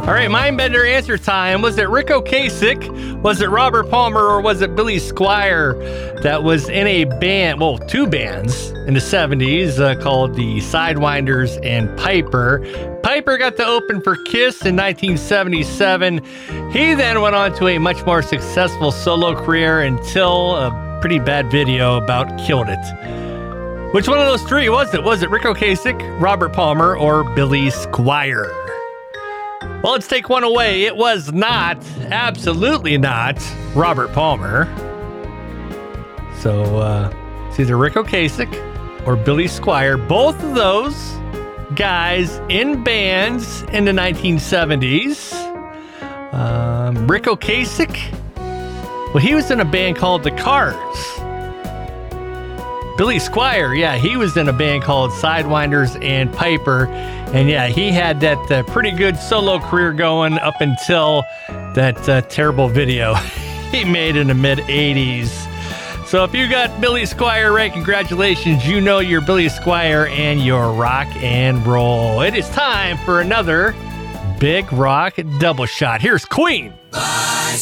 All right, Mindbender answer time. Was it Ric Ocasek? Was it Robert Palmer? Or was it Billy Squier that was in a band, well, two bands in the 70s called the Sidewinders and Piper? Piper got to open for Kiss in 1977. He then went on to a much more successful solo career until a pretty bad video about killed it. Which one of those three was it? Was it Ric Ocasek, Robert Palmer, or Billy Squier? Well, let's take one away. It was not, absolutely not, Robert Palmer. So it's either Ric Ocasek or Billy Squier. Both of those guys in bands in the 1970s. Ric Ocasek, well, he was in a band called The Cars. Billy Squier, yeah, he was in a band called Sidewinders and Piper. And yeah, he had that pretty good solo career going up until that terrible video he made in the mid-'80s. So if you got Billy Squier right, congratulations. You know you're Billy Squier and your rock and roll. It is time for another Big Rock Double Shot. Here's Queen.